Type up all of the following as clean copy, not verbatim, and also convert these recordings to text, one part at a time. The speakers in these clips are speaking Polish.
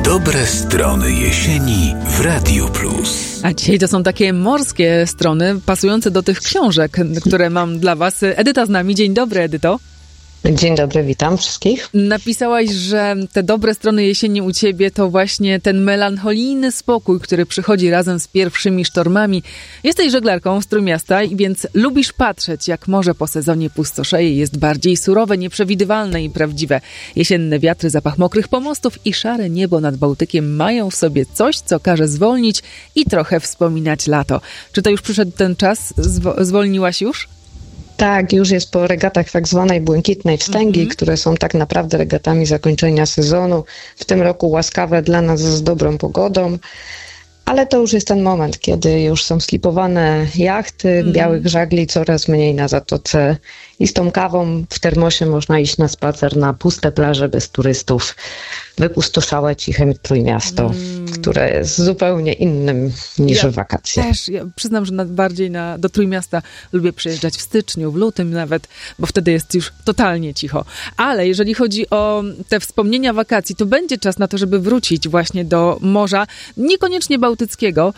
Dobre strony jesieni w Radiu Plus. A dzisiaj to są takie morskie strony, pasujące do tych książek, które mam dla was. Edyta z nami. Dzień dobry, Edyto. Dzień dobry, witam wszystkich. Napisałaś, że te dobre strony jesieni u ciebie to właśnie ten melancholijny spokój, który przychodzi razem z pierwszymi sztormami. Jesteś żeglarką z Trójmiasta i więc lubisz patrzeć, jak morze po sezonie pustoszeje, jest bardziej surowe, nieprzewidywalne i prawdziwe. Jesienne wiatry, zapach mokrych pomostów i szare niebo nad Bałtykiem mają w sobie coś, co każe zwolnić i trochę wspominać lato. Czy to już przyszedł ten czas? Zwolniłaś już? Tak, już jest po regatach tak zwanej błękitnej wstęgi, które są tak naprawdę regatami zakończenia sezonu. W tym roku łaskawe dla nas z dobrą pogodą, ale to już jest ten moment, kiedy już są slipowane jachty, białych żagli coraz mniej na zatoce i z tą kawą w termosie można iść na spacer na puste plaże bez turystów, wypustoszałe, ciche Trójmiasto, które jest zupełnie innym niż wakacje. Też, ja przyznam, że bardziej do Trójmiasta lubię przyjeżdżać w styczniu, w lutym nawet, bo wtedy jest już totalnie cicho. Ale jeżeli chodzi o te wspomnienia wakacji, to będzie czas na to, żeby wrócić właśnie do morza, niekoniecznie bałtyckiego,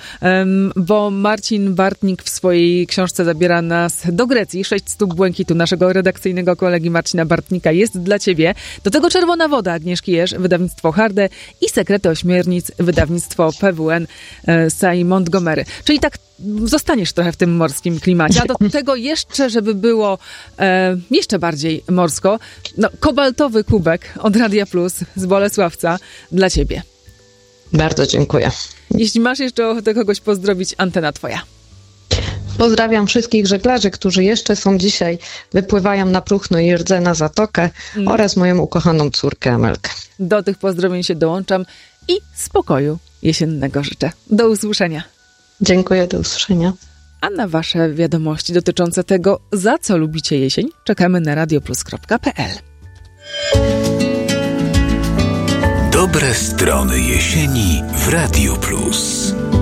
bo Marcin Bartnik w swojej książce zabiera nas do Grecji. 6 stóp błękitu naszego redakcyjnego kolegi Marcina Bartnika jest dla ciebie. Do tego Czerwona woda Agnieszki Jerz, wydawnictwo Harde i Sekrety ośmiornic, wydawnictwo PWN Sai Montgomery. Czyli tak zostaniesz trochę w tym morskim klimacie. A do tego jeszcze, żeby było jeszcze bardziej morsko, kobaltowy kubek od Radia Plus z Bolesławca dla ciebie. Bardzo dziękuję. Jeśli masz jeszcze ochotę kogoś pozdrowić, antena twoja. Pozdrawiam wszystkich żeglarzy, którzy jeszcze są dzisiaj, wypływają na próchno i Rdzena Zatokę oraz moją ukochaną córkę Amelkę. Do tych pozdrowień się dołączam i spokoju jesiennego życzę. Do usłyszenia. Dziękuję, do usłyszenia. A na wasze wiadomości dotyczące tego, za co lubicie jesień, czekamy na radioplus.pl. Dobre strony jesieni w Radiu Plus.